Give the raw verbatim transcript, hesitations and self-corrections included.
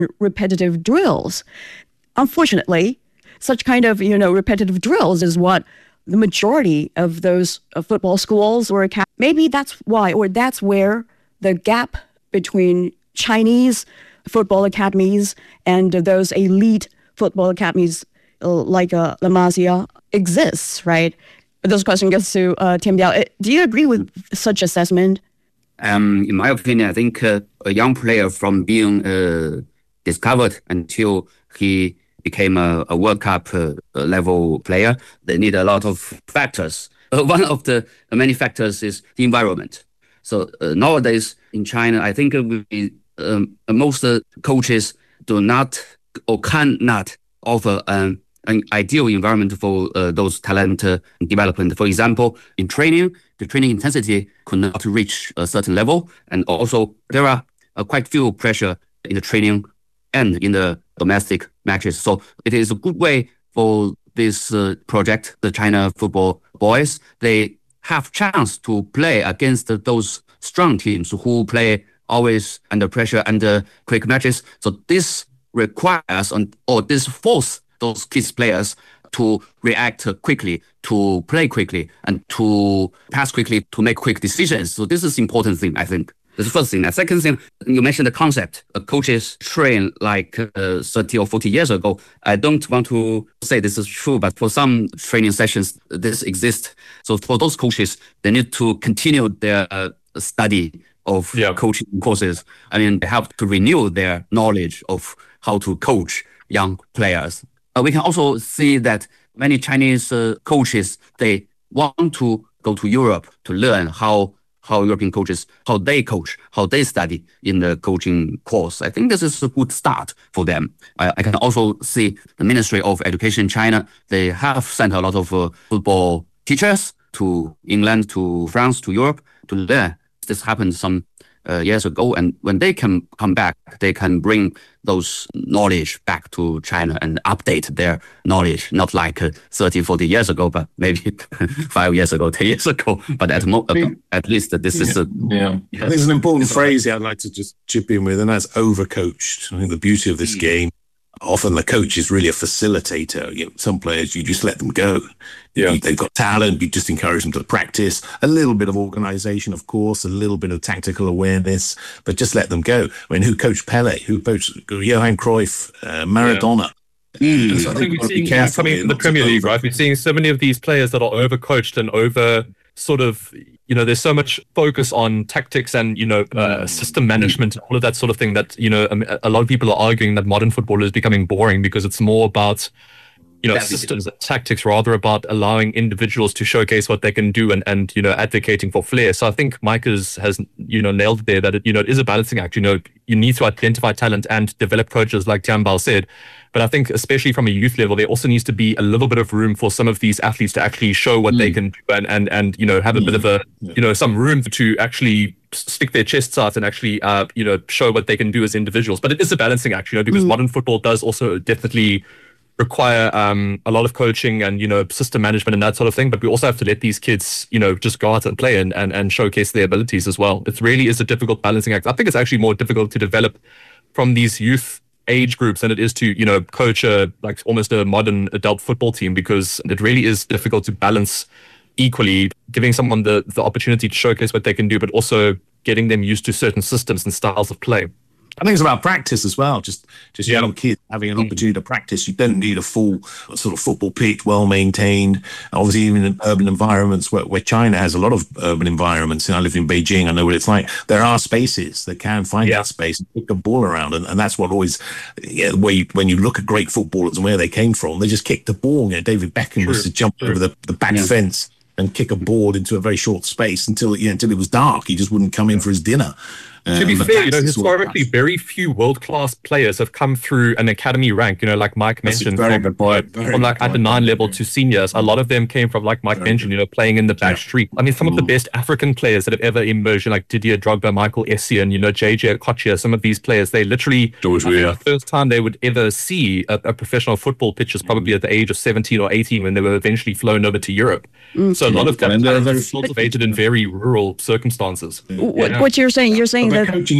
repetitive drills. Unfortunately, such kind of, you know, repetitive drills is what the majority of those uh, football schools or academies, maybe that's why, or that's where the gap between Chinese football academies and uh, those elite football academies uh, like uh, La Masia exists, right? This question gets to uh, Tim Biao. Do you agree with such assessment? Um, in my opinion, I think uh, a young player from being uh, discovered until he became a, a World Cup uh, level player, they need a lot of factors. Uh, one of the many factors is the environment. So uh, nowadays in China, I think uh, we, um, most uh, coaches do not or cannot offer an, an ideal environment for uh, those talent uh, development. For example, in training, the training intensity could not reach a certain level. And also there are uh, quite few pressure in the training and in the domestic matches. So it is a good way for this uh, project, the China football boys. They have chance to play against those strong teams who play always under pressure and uh, quick matches. So this requires on, or this force those kids players to react quickly, to play quickly, and to pass quickly, to make quick decisions. So this is important thing, I think. That's the first thing. The second thing, you mentioned the concept. Uh, coaches train like uh, thirty or forty years ago. I don't want to say this is true, but for some training sessions, this exists. So for those coaches, they need to continue their uh, study of yeah. coaching courses. I mean, they have to renew their knowledge of how to coach young players. Uh, we can also see that many Chinese uh, coaches, they want to go to Europe to learn how how European coaches, how they coach, how they study in the coaching course. I think this is a good start for them. I, I can also see the Ministry of Education in China, they have sent a lot of uh, football teachers to England, to France, to Europe to learn. This happened some uh, years ago, and when they can come back, they can bring those knowledge back to China and update their knowledge, not like uh, thirty, forty years ago, but maybe five years ago, ten years ago. But at, mo- uh, at least this yeah. is a... Yeah, yes. I think there's an important phrase here I'd like to just chip in with, and that's overcoached. I think the beauty of this mm. game, often the coach is really a facilitator. You know, some players, you just let them go. Yeah, they've got talent. You just encourage them to practice. A little bit of organisation, of course, a little bit of tactical awareness, but just let them go. I mean, who coached Pele? Who coached Johan Cruyff? Uh, Maradona? Yeah. Mm. So I think we're seeing coming in the Premier League, right? We're seeing so many of these players that are overcoached and over sort of, you know, there's so much focus on tactics and, you know, uh, system management, all of that sort of thing that, you know, a lot of people are arguing that modern football is becoming boring because it's more about, you know, That's systems and tactics rather about allowing individuals to showcase what they can do and, and you know, advocating for flair. So I think Mike has, has you know, nailed it there that, it, you know, it is a balancing act. You know, you need to identify talent and develop coaches like Tian Bao said. But I think especially from a youth level, there also needs to be a little bit of room for some of these athletes to actually show what mm. they can do and, and, and, you know, have a mm. bit of a, yeah. you know, some room to actually stick their chests out and actually, uh, you know, show what they can do as individuals. But it is a balancing act, you know, because mm. modern football does also definitely require um, a lot of coaching and, you know, system management and that sort of thing. But we also have to let these kids, you know, just go out and play and, and, and showcase their abilities as well. It really is a difficult balancing act. I think it's actually more difficult to develop from these youth age groups than it is to, you know, coach a, like almost a modern adult football team, because it really is difficult to balance equally, giving someone the, the opportunity to showcase what they can do, but also getting them used to certain systems and styles of play. I think it's about practice as well. Just just yeah. young kids having an opportunity to practice. You don't need a full sort of football pitch, well maintained. Obviously, even in urban environments where, where China has a lot of urban environments. And I live in Beijing. I know what it's like. There are spaces that can find yeah. that space and kick the ball around, and, and that's what always. Yeah, where you, when you look at great footballers and where they came from, they just kick the ball. You know, David Beckham True. used to jump True. over the, the back yeah. fence and kick a ball into a very short space until you know, until it was dark. He just wouldn't come in for his dinner. Um, to be fair, you know, historically, very few world-class players have come through an academy rank, you know, like Mike That's mentioned, very from, good point. Very from like good under point. nine level to seniors. A lot of them came from, like Mike very mentioned, good. you know, playing in the back yeah. street. I mean, some of the best African players that have ever emerged, like Didier Drogba, Michael Essien, you know, J J Okocha, some of these players, they literally, George, I think yeah. the first time they would ever see a, a professional football pitch is probably at the age of seventeen or eighteen when they were eventually flown over to Europe. Mm. So a lot of them are cultivated in very rural circumstances. What, yeah. what you're saying, you're saying but that...